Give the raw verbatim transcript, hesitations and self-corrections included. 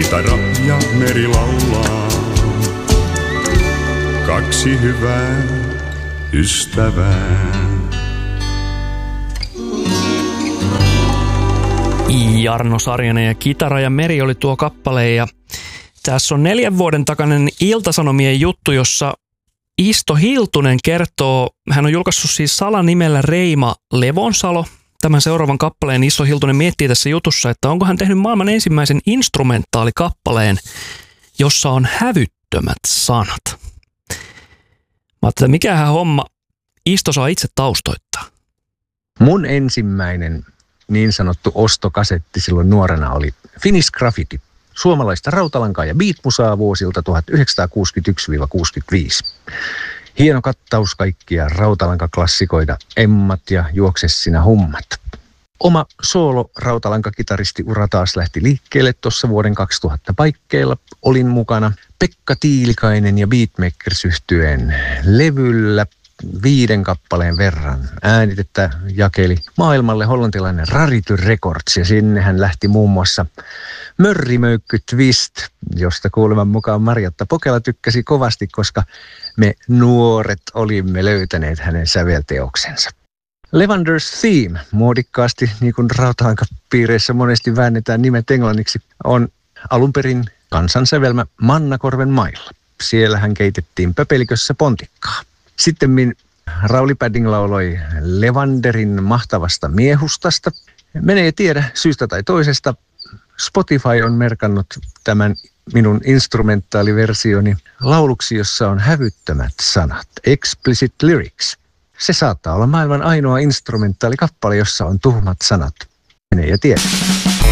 kitara ja meri laulaa. Kaksi hyvää ystävää. Jarno Sarjanen ja Kitara ja meri oli tuo kappale, ja tässä on neljän vuoden takainen Ilta-Sanomien juttu, jossa Isto Hiltunen kertoo, hän on julkaissut siis salanimellä Reima Levonsalo. Tämän seuraavan kappaleen Isto Hiltunen miettii tässä jutussa, että onko hän tehnyt maailman ensimmäisen instrumentaalikappaleen, jossa on hävyttömät sanat. Mä ajattelin, että mikähän homma Isto saa itse taustoittaa. Mun ensimmäinen niin sanottu ostokasetti silloin nuorena oli Finnish Graffiti. Suomalaista rautalankaa ja beatmusaa vuosilta tuhatyhdeksänsataakuusikymmentäyksi kuusikymmentäviisi. Hieno kattaus kaikkia rautalankaklassikoita, Emmat ja Juokse sinä hummat. Oma soolo rautalankakitaristiura taas lähti liikkeelle tuossa vuoden kaksituhatta paikkeilla. Olin mukana Pekka Tiilikainen ja Beatmakers-yhtyeen levyllä viiden kappaleen verran. Äänitettä jakeli maailmalle hollantilainen Rarity Records, ja sinnehän lähti muun muassa Mörrimöykky Twist, josta kuuleman mukaan Marjatta Pokela tykkäsi kovasti, koska me nuoret olimme löytäneet hänen sävelteoksensa. Levander's Theme, muodikkaasti niin kuin rautalankapiireissä monesti väännetään nimet englanniksi, on alun perin kansansävelmä Mannakorven mailla. Siellä hän keitettiin pöpelikössä pontikkaa. Sittemmin Rauli Padding lauloi Levanderin mahtavasta miehustasta. Menee tiedä syystä tai toisesta. Spotify on merkannut tämän minun instrumentaaliversioni lauluksi, jossa on hävyttömät sanat, explicit lyrics. Se saattaa olla maailman ainoa instrumentaalikappale, jossa on tuhmat sanat. Menee ja tiedä.